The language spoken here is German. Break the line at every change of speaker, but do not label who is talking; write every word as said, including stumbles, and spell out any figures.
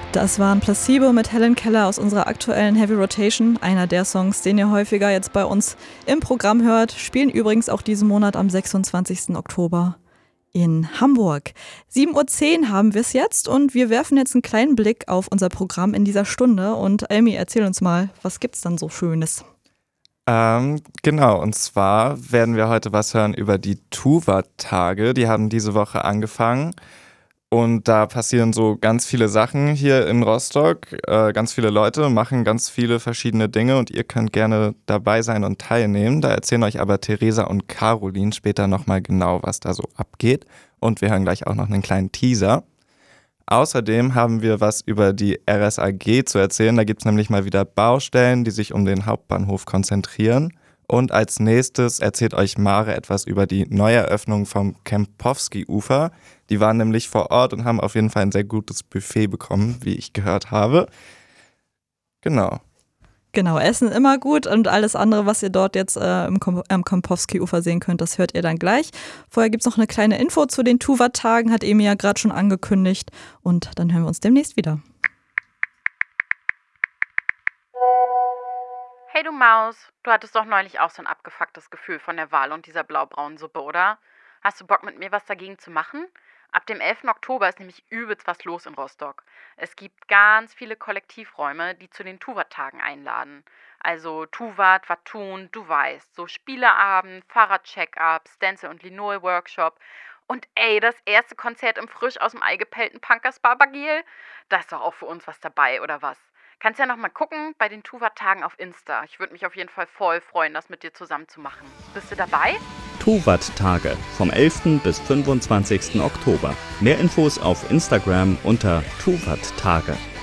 Das waren Placebo mit Helen Keller aus unserer aktuellen Heavy Rotation. Einer der Songs, den ihr häufiger jetzt bei uns im Programm hört, spielen übrigens auch diesen Monat am sechsundzwanzigsten Oktober in Hamburg. sieben Uhr zehn haben wir es jetzt und wir werfen jetzt einen kleinen Blick auf unser Programm in dieser Stunde. Und Amy, erzähl uns mal, was gibt's dann so Schönes?
Ähm, genau, und zwar werden wir heute was hören über die Tuva-Tage. Die haben diese Woche angefangen. Und da passieren so ganz viele Sachen hier in Rostock. Äh, ganz viele Leute machen ganz viele verschiedene Dinge und ihr könnt gerne dabei sein und teilnehmen. Da erzählen euch aber Theresa und Caroline später nochmal genau, was da so abgeht. Und wir hören gleich auch noch einen kleinen Teaser. Außerdem haben wir was über die R S A G zu erzählen. Da gibt es nämlich mal wieder Baustellen, die sich um den Hauptbahnhof konzentrieren. Und als nächstes erzählt euch Mare etwas über die Neueröffnung vom Kempowski-Ufer. Die waren nämlich vor Ort und haben auf jeden Fall ein sehr gutes Buffet bekommen, wie ich gehört habe. Genau.
Genau, Essen immer gut und alles andere, was ihr dort jetzt äh, im Kom- am Kempowski-Ufer sehen könnt, das hört ihr dann gleich. Vorher gibt es noch eine kleine Info zu den Tuva-Tagen, hat Emi ja gerade schon angekündigt. Und dann hören wir uns demnächst wieder.
Hey du Maus, du hattest doch neulich auch so ein abgefucktes Gefühl von der Wahl und dieser blaubraunen Suppe, oder? Hast du Bock mit mir was dagegen zu machen? Ab dem elften Oktober ist nämlich übelst was los in Rostock. Es gibt ganz viele Kollektivräume, die zu den Tuvat-Tagen einladen. Also Tuvat, Watun, du weißt, so Spieleabend, Fahrrad-Check-up, Stencil- und Linol-Workshop. Und ey, das erste Konzert im frisch aus dem Ei gepellten Punkers Barbagiel? Da ist doch auch für uns was dabei, oder was? Kannst ja noch mal gucken bei den Tuvat-Tagen auf Insta. Ich würde mich auf jeden Fall voll freuen, das mit dir zusammen zu machen. Bist du dabei?
Tuvat-Tage vom elften bis fünfundzwanzigsten Oktober. Mehr Infos auf Instagram unter Tuvat-Tage.